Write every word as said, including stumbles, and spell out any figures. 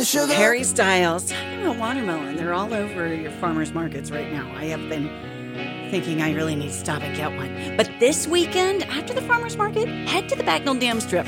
the sugar. Harry Styles, talking about watermelon. They're all over your farmers markets right now. I have been thinking I really need to stop and get one. But this weekend, after the farmers market, head to the Bagnell Dam Strip.